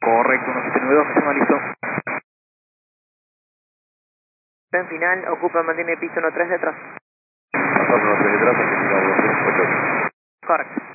Correcto, 1792, sistema listo. En final, ocupa, mantiene piso 13 detrás. Pasando 13 detrás, hasta que llegamos a 8. Correcto.